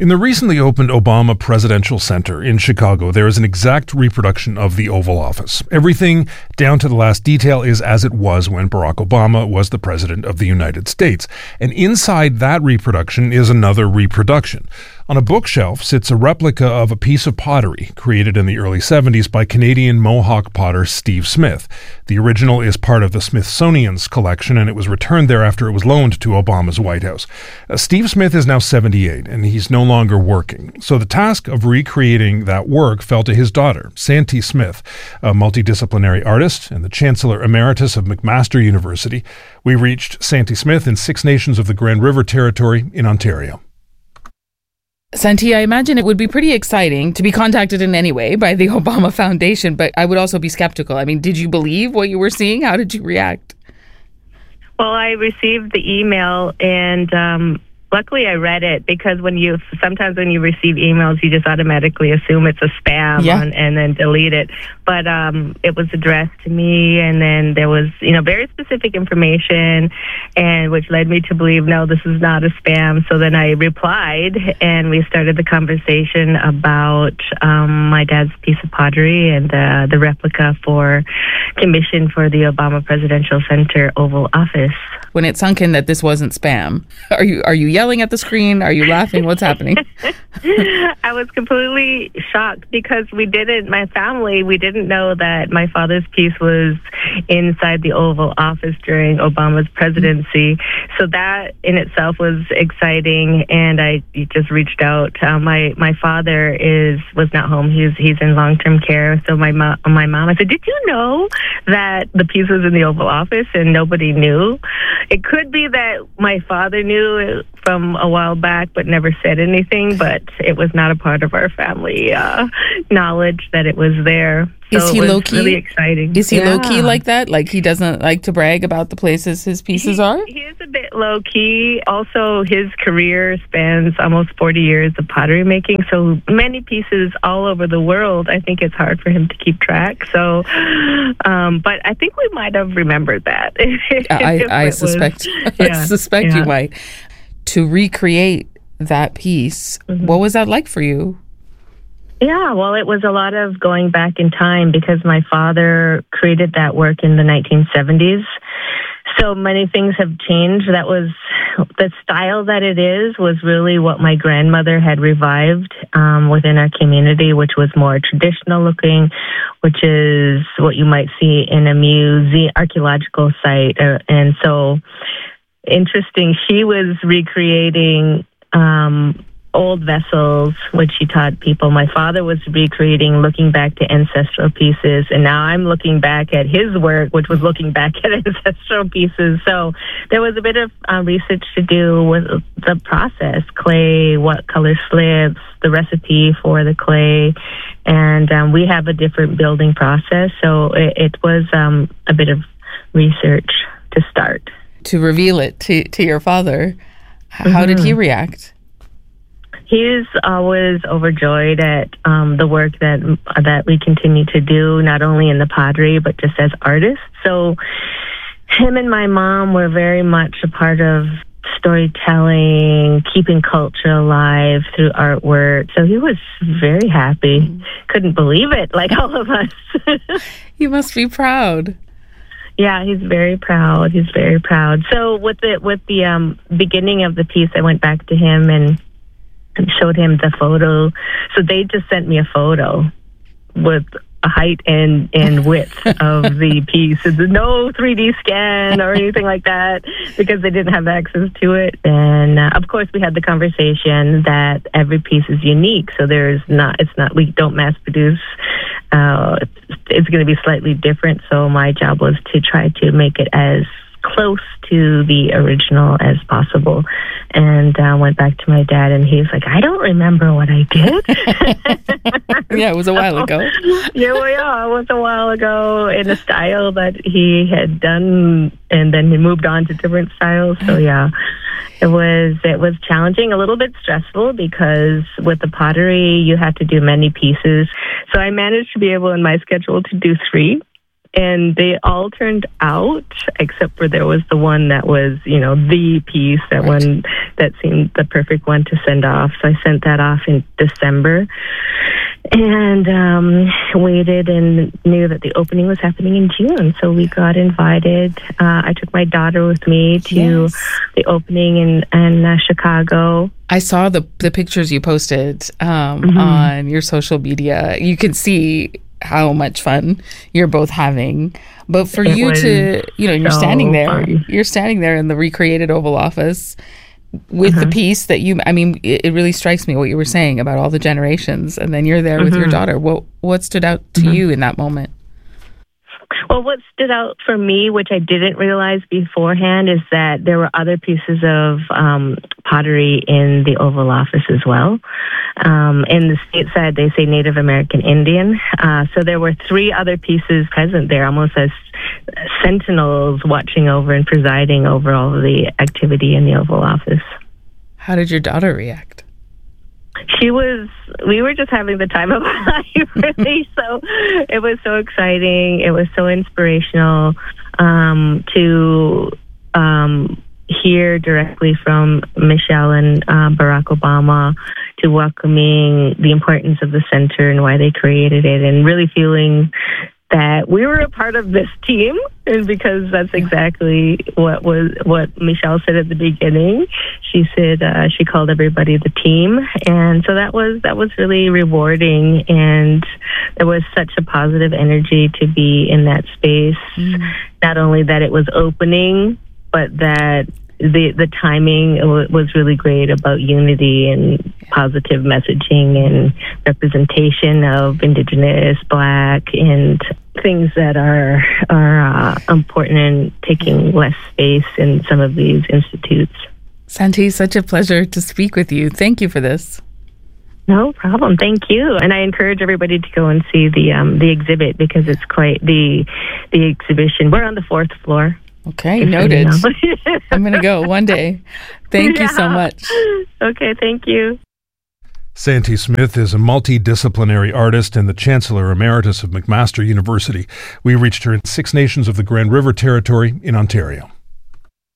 In the recently opened Obama Presidential Center in Chicago, there is an exact reproduction of the Oval Office. Everything, down to the last detail, is as it was when Barack Obama was the President of the United States. And inside that reproduction is another reproduction. On a bookshelf sits a replica of a piece of pottery created in the early 70s by Canadian Mohawk potter Steve Smith. The original is part of the Smithsonian's collection, and it was returned there after it was loaned to Obama's White House. Steve Smith is now 78, and he's no longer working. So the task of recreating that work fell to his daughter, Santee Smith, a multidisciplinary artist and the Chancellor Emeritus of McMaster University. We reached Santee Smith in Six Nations of the Grand River Territory in Ontario. Santee, I imagine it would be pretty exciting to be contacted in any way by the Obama Foundation, but I would also be skeptical. I mean, did you believe what you were seeing? How did you react? Well, I received the email, and luckily I read it, because sometimes when you receive emails, you just automatically assume it's a spam and then delete it. But it was addressed to me, and then there was, very specific information, and which led me to believe, no, this is not a spam. So then I replied, and we started the conversation about my dad's piece of pottery and the replica commissioned for the Obama Presidential Center Oval Office. When it sunk in that this wasn't spam, are you yelling at the screen? Are you laughing? What's happening? I was completely shocked, because we didn't know that my father's piece was inside the Oval Office during Obama's presidency. So that in itself was exciting, and I just reached out. My father was not home. He's in long-term care. So my mom, I said, "Did you know that the piece was in the Oval Office and nobody knew?" It could be that my father knew from a while back but never said anything, but it was not a part of our family knowledge that it was there. So is he low-key? Really exciting. Is he low-key like that? Like he doesn't like to brag about the places his pieces are? He is a bit low-key. Also, his career spans almost 40 years of pottery making, so many pieces all over the world. I think it's hard for him to keep track. So, but I think we might have remembered that. I suspect you might. To recreate that piece, what was that like for you? Yeah, well, it was a lot of going back in time, because my father created that work in the 1970s. So many things have changed. That was the style that it was really what my grandmother had revived within our community, which was more traditional looking, which is what you might see in a museum, archaeological site. And so interesting, she was recreating old vessels, which she taught people. My father was recreating, looking back to ancestral pieces, and now I'm looking back at his work, which was looking back at ancestral pieces. So there was a bit of research to do with the process, clay, what color slips, the recipe for the clay, and we have a different building process, so it was a bit of research to start. To reveal it to your father, how did he react? He's always overjoyed at the work that we continue to do, not only in the pottery, but just as artists. So him and my mom were very much a part of storytelling, keeping culture alive through artwork. So he was very happy. Couldn't believe it, like all of us. You must be proud. Yeah, he's very proud. He's very proud. So with the beginning of the piece, I went back to him and showed him the photo. So they just sent me a photo with a height and width of the piece. There's no 3D scan or anything like that, because they didn't have access to it. And of course, we had the conversation that every piece is unique. So we don't mass produce. It's going to be slightly different. So my job was to try to make it as close to the original as possible. And went back to my dad, and he's like, "I don't remember what I did." Yeah, it was a while ago. Yeah, it was a while ago in a style that he had done, and then he moved on to different styles. So yeah, it was challenging, a little bit stressful, because with the pottery, you have to do many pieces. So I managed to be able in my schedule to do 3. And they all turned out, except for there was the one that was, the piece, that one that seemed the perfect one to send off. So I sent that off in December and waited and knew that the opening was happening in June. So we got invited. I took my daughter with me to the opening in Chicago. I saw the pictures you posted on your social media. You can see how much fun you're both having. But for you to, you're standing there. Fun. You're standing there in the recreated Oval Office with the piece that it really strikes me what you were saying about all the generations, and then you're there with your daughter. What stood out to you in that moment? Well, what stood out for me, which I didn't realize beforehand, is that there were other pieces of pottery in the Oval Office as well. In the stateside, they say Native American Indian. So there were 3 other pieces present there, almost as sentinels watching over and presiding over all of the activity in the Oval Office. How did your daughter react? We were just having the time of our life, really. So it was so exciting. It was so inspirational to hear directly from Michelle and Barack Obama, to welcoming the importance of the center and why they created it, and really feeling that we were a part of this team, and because that's exactly what Michelle said at the beginning. She said she called everybody the team, and so that was really rewarding, and there was such a positive energy to be in that space. Not only that it was opening, but that the timing was really great about unity and positive messaging and representation of Indigenous, Black, and things that are important in taking less space in some of these institutes. Santi, such a pleasure to speak with you. Thank you for this. No problem. Thank you. And I encourage everybody to go and see the exhibit, because it's quite the exhibition. We're on the 4th floor. Okay, noted. I'm going to go one day. Thank you so much. Okay, thank you. Santi Smith is a multidisciplinary artist and the Chancellor Emeritus of McMaster University. We reached her in 6 nations of the Grand River Territory in Ontario.